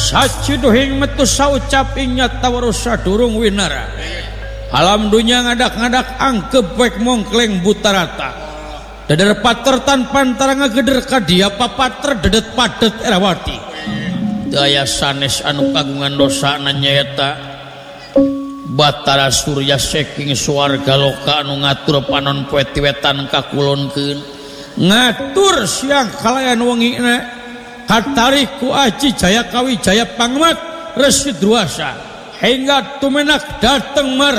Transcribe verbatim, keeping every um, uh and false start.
saciduhing metu saucap ingat tawarusa durung winara alam dunya ngadak-ngadak angkep wek mongkleng buta rata dadar patertan pantara ngageder ka dia papater dedet padet erawati daya sanes anu kagungan dosa nyaeta Batara Surya saking swarga loka anu ngatur panon poe ti wetan kakulonkeun ngatur siang kalayan wengina katarik ku Aji Jaya Kawijaya Pangmat Resi Druasa hingga tumenak dateng mar